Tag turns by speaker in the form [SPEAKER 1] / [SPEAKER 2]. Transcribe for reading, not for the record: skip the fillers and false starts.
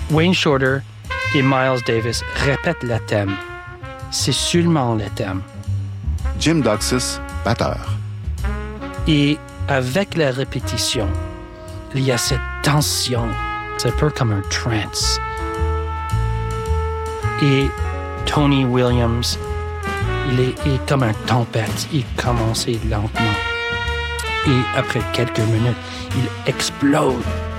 [SPEAKER 1] Wayne Shorter et Miles Davis répètent le thème. C'est seulement le thème.
[SPEAKER 2] Jim Doxis, batteur.
[SPEAKER 1] Et avec la répétition, il y a cette tension. C'est un peu comme un trance. Et Tony Williams, il est comme une tempête. Il commence lentement. Et après quelques minutes, il explose